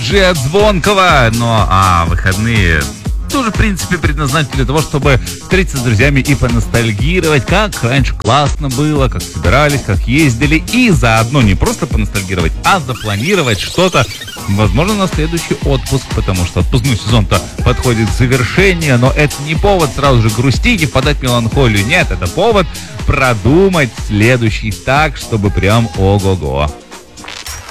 диджей от Звонкого. Ну а выходные тоже, в принципе, предназначены для того, чтобы встретиться с друзьями и поностальгировать, как раньше классно было, как собирались, как ездили. И заодно не просто поностальгировать, а запланировать что-то, возможно, на следующий отпуск, потому что отпускной сезон-то подходит к завершению, но это не повод сразу же грустить и впадать в меланхолию. Нет, это повод продумать следующий так, чтобы прям ого-го.